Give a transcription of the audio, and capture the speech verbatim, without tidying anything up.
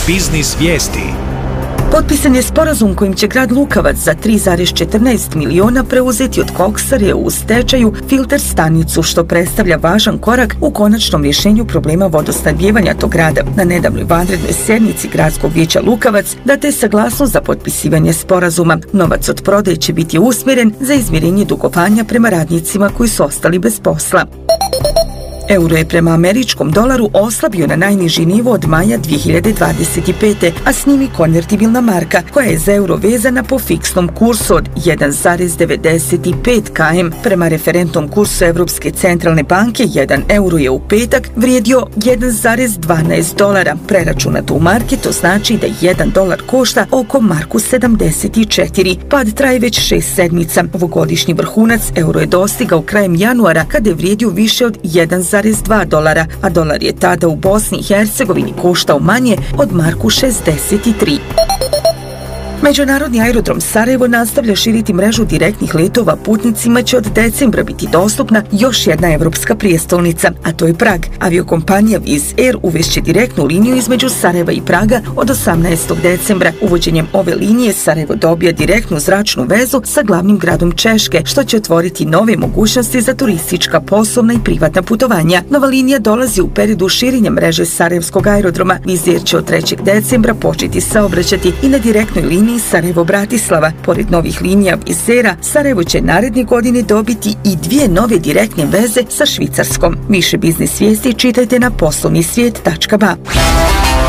Biznis vijesti. Potpisan je sporazum kojim će grad Lukavac za tri zarez četrnaest miliona preuzeti od koksare u stečaju filter stanicu, što predstavlja važan korak u konačnom rješenju problema vodosnabdijevanja tog grada. Na nedavnoj vanrednoj sjednici Gradskog vijeća Lukavac data je saglasnost za potpisivanje sporazuma. Novac od prodaje će biti usmjeren za izmirenje dugovanja prema radnicima koji su ostali bez posla. Euro je prema američkom dolaru oslabio na najniži nivo od maja dvije hiljade dvadeset pete. a s njim i konvertibilna marka, koja je za euro vezana po fiksnom kursu od jedan zarez devedeset pet km. Prema referentnom kursu Europske centralne banke, jedan euro je u petak vrijedio jedan zarez dvanaest dolara. Preračunato u marke to znači da jedan dolar košta oko marku sedamdeset četiri. Pad traje već šest sedmica. Ovogodišnji vrhunac euro je dostigao krajem januara, kada je vrijedio više od jedan zarez dva dolara, a dolar je tada u Bosni i Hercegovini koštao manje od marku šezdeset tri. Međunarodni aerodrom Sarajevo nastavlja širiti mrežu direktnih letova. Putnicima će od decembra biti dostupna još jedna evropska prijestolnica, a to je Prag. Aviokompanija Wizz Air uvešće direktnu liniju između Sarajeva i Praga od osamnaestog decembra. Uvođenjem ove linije Sarajevo dobija direktnu zračnu vezu sa glavnim gradom Češke, što će otvoriti nove mogućnosti za turistička, poslovna i privatna putovanja. Nova linija dolazi u periodu širenja mreže Sarajevskog aerodroma. Wizz Air će od trećeg decembra početi saobraćati i na direktnoj liniji Sarajevo-Bratislava. Pored novih linija Wizz Aira, Sarajevo će naredne godine dobiti i dvije nove direktne veze sa Švicarskom. Više biznis vijesti čitajte na poslovni svijet tačka ba.